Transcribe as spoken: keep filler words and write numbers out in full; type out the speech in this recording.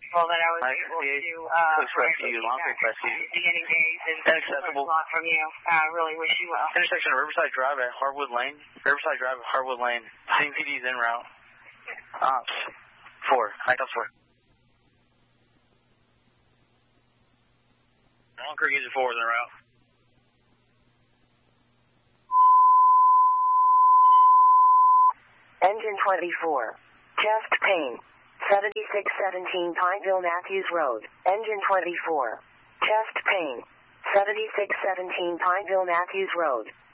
grateful that I was I able appreciate to uh, Coach Rescue, Longfield Rescue. beginning days and Inaccessible. a lot from you. I uh, really wish you well. Intersection of Riverside Drive at Harwood Lane. Riverside Drive at Harwood Lane. C P D's en route. Ops. Four. High Ops four. Long Creek is four is en route. Engine twenty-four. Chest pain. seventy-six seventeen Pineville Matthews Road. Engine twenty-four. Chest pain. seventy-six seventeen Pineville Matthews Road.